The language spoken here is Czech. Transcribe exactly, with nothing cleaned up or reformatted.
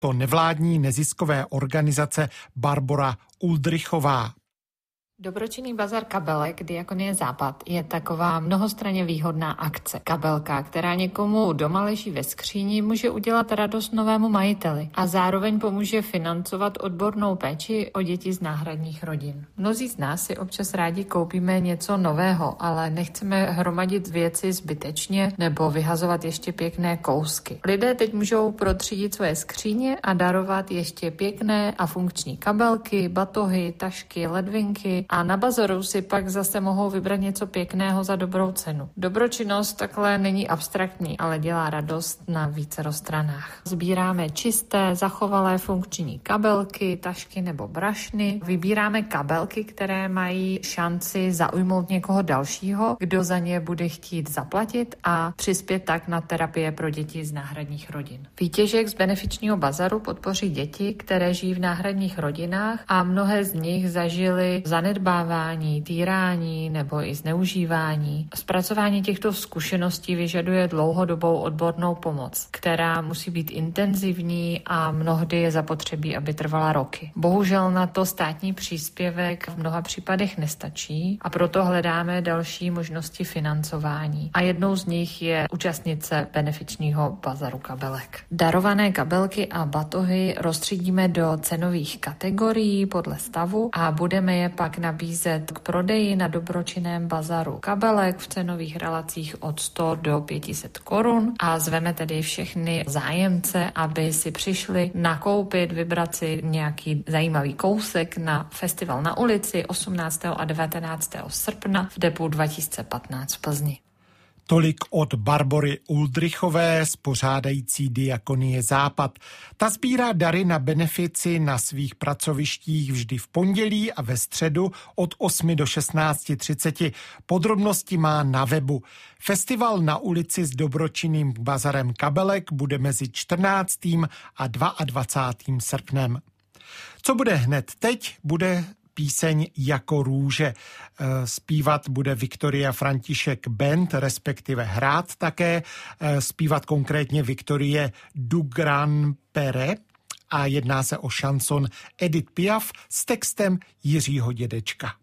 to nevládní neziskové organizace Barbora Uldrichová. Dobročinný bazar Kabelek Diakonie Západ je taková mnohostranně výhodná akce. Kabelka, která někomu doma leží ve skříni, může udělat radost novému majiteli a zároveň pomůže financovat odbornou péči o děti z náhradních rodin. Mnozí z nás si občas rádi koupíme něco nového, ale nechceme hromadit věci zbytečně nebo vyhazovat ještě pěkné kousky. Lidé teď můžou protřídit své skříně a darovat ještě pěkné a funkční kabelky, batohy, tašky, ledvinky, a na bazaru si pak zase mohou vybrat něco pěkného za dobrou cenu. Dobročinnost takhle není abstraktní, ale dělá radost na vícero stranách. Sbíráme čisté, zachovalé funkční kabelky, tašky nebo brašny. Vybíráme kabelky, které mají šanci zaujmout někoho dalšího, kdo za ně bude chtít zaplatit a přispět tak na terapie pro děti z náhradních rodin. Výtěžek z benefičního bazaru podpoří děti, které žijí v náhradních rodinách a mnohé z nich zažily zanedbání zanedbávání, týrání nebo i zneužívání. Zpracování těchto zkušeností vyžaduje dlouhodobou odbornou pomoc, která musí být intenzivní a mnohdy je zapotřebí, aby trvala roky. Bohužel na to státní příspěvek v mnoha případech nestačí a proto hledáme další možnosti financování. A jednou z nich je účastnice benefičního bazaru kabelek. Darované kabelky a batohy rozstřídíme do cenových kategorií podle stavu a budeme je pak nabízet k prodeji na dobročinném bazaru kabelek v cenových relacích od sto do pět set korun a zveme tedy všechny zájemce, aby si přišli nakoupit, vybrat si nějaký zajímavý kousek na festival na ulici osmnáctého a devatenáctého srpna v depu dva tisíce patnáct v Plzni. Tolik od Barbory Uldrichové z pořádající Diakonie Západ. Ta sbírá dary na benefici na svých pracovištích vždy v pondělí a ve středu od osmi do šestnácti třiceti. Podrobnosti má na webu. Festival na ulici s dobročinným bazarem kabelek bude mezi čtrnáctým a dvacátým druhým srpnem. Co bude hned teď, bude píseň Jako růže. Zpívat bude Viktoria František Band, respektive hrát také. Zpívat konkrétně Viktorie Dugran-Pere a jedná se o šanson Edith Piaf s textem Jiřího Dědečka.